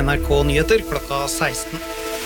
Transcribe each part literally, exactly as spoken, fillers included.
N R K Nyheter klokka seksten.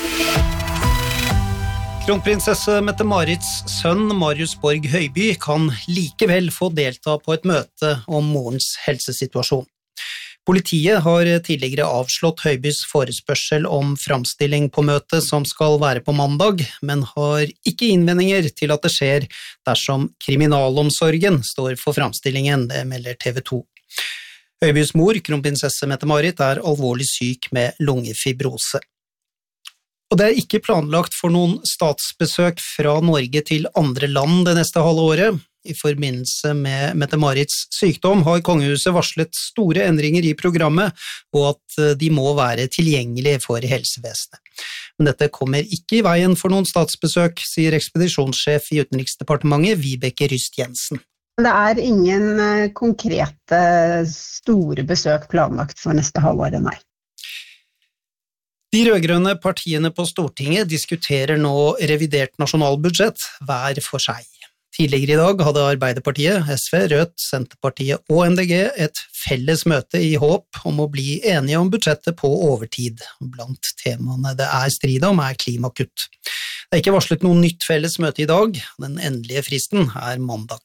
Kronprinsesse Mette-Marits sønn Marius Borg Høiby kan likevel få delta på et møte om morens helsesituasjon. Politiet har tidligere avslått Høibys forespørsel om framstilling på møtet som skal være på mandag, men har ikke innvendinger til at det skjer dersom kriminalomsorgen står for framstillingen, det melder T V to. Høibys mor, kronprinsesse Mette-Marit, er alvorlig syk med lungefibrose. Og det er ikke planlagt for noen statsbesøk fra Norge til andre land det neste halve året. I forbindelse med Mette-Marits sykdom har kongehuset varslet store endringer i programmet, og at de må være tilgjengelige for helsevesenet. Men dette kommer ikke i veien for noen statsbesøk, sier ekspedisjonssjef i Utenriksdepartementet, Vibeke Ryst Jensen. Det er ingen konkrete store besøk planlagt for neste halvår, nei. De rødgrønne partiene på Stortinget diskuterer nå revidert nasjonalbudsjett hver for seg. Tidligere i dag hadde Arbeiderpartiet, S V, Rødt, Senterpartiet og M D G et felles møte i håp om å bli enige om budsjettet på overtid. Blant temaene det er strid om er klimakutt. Det er ikke varslet noen nytt felles møte i dag, den endelige fristen er mandag.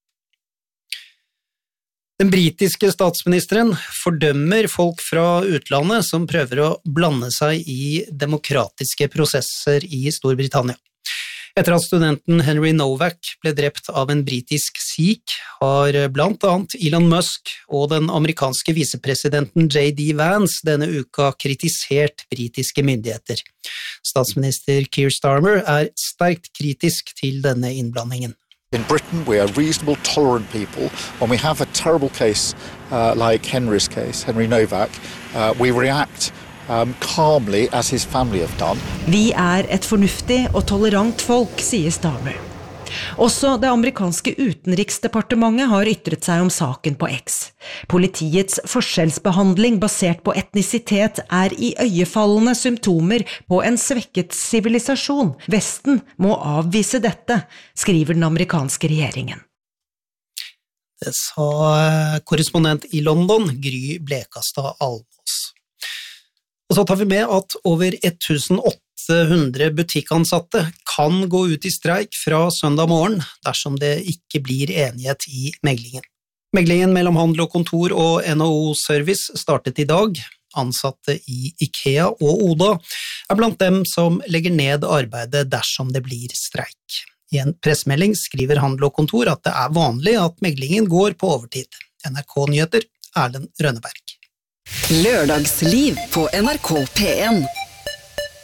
Den britiske statsministeren fordømmer folk fra utlandet som prøver å blande seg i demokratiske prosesser i Storbritannia. Etter at studenten Henry Novak ble drept av en britisk sikh, har blant annet Elon Musk og den amerikanske visepresidenten J D Vance denne uka kritisert britiske myndigheter. Statsminister Keir Starmer er sterkt kritisk til denne innblandingen. In Britain, we are reasonable, tolerant people. When we have a terrible case uh, like Henry's case, Henry Novak, uh, we react um, calmly as his family have done. Vi er et fornuftig og tolerant folk, sier Starmer. Også det amerikanske utenriksdepartementet har ytret seg om saken på X. Politiets forskjellsbehandling basert på etnisitet er i øyefallende symptomer på en svekket sivilisasjon. Vesten må avvise dette, skriver den amerikanske regjeringen. Det sa korrespondent i London, Gry Blekastad Almås. Og så tar vi med at over tusen åtte hundre butikkansatte kan gå ut i streik fra søndag morgen dersom det ikke blir enighet i meglingen. Meglingen mellom handel og kontor og N H O Service startet i dag. Ansatte i IKEA og Oda er blant dem som legger ned arbeidet dersom det blir streik. I en pressemelding skriver handel og kontor at det er vanlig at meglingen går på overtid. N R K Nyheter, Erlend Rønneberg. Lørdagsliv på N R K P en.